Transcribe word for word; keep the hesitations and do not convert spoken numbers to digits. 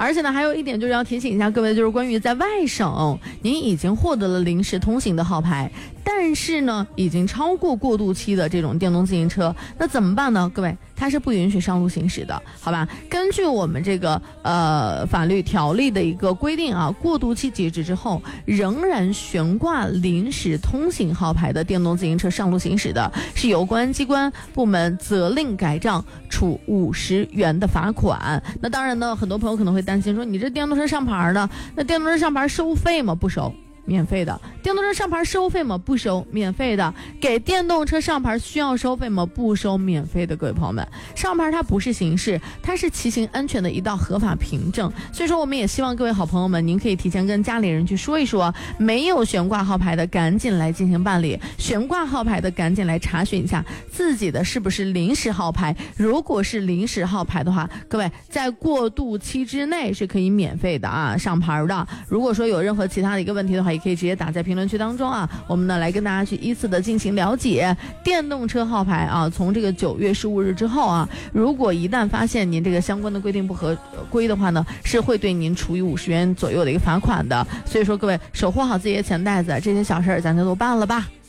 而且呢，还有一点就是要提醒一下各位，就是关于在外省您已经获得了临时通行的号牌，但是呢已经超过过渡期的这种电动自行车，那怎么办呢？各位，它是不允许上路行驶的，好吧？根据我们这个呃法律条例的一个规定啊，过渡期截止之后，仍然悬挂临时通行号牌的电动自行车上路行驶的，是有关机关部门责令改账，处五十元的罚款。那当然呢，很多朋友可能会担心说，你这电动车上牌呢，那电动车上牌收费吗？不收。免费的。电动车上牌收费吗？不收，免费的。给电动车上牌需要收费吗？不收，免费的。各位朋友们，上牌它不是形式，它是骑行安全的一道合法凭证。所以说我们也希望各位好朋友们，您可以提前跟家里人去说一说，没有悬挂号牌的赶紧来进行办理，悬挂号牌的赶紧来查询一下自己的是不是临时号牌。如果是临时号牌的话，各位在过渡期之内是可以免费的啊上牌的。如果说有任何其他的一个问题的话，也可以直接打在评论区当中啊，我们呢来跟大家去依次的进行了解。电动车号牌啊，从这个九月十五日之后啊，如果一旦发现您这个相关的规定不合规的话呢，是会对您处以五十元左右的一个罚款的。所以说各位守护好自己的钱袋子，这些小事儿咱就都办了吧。